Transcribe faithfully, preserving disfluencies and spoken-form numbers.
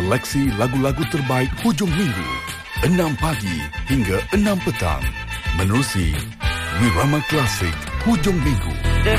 seleksi lagu-lagu terbaik hujung minggu. enam pagi hingga enam petang. Menerusi Wirama Klasik hujung minggu.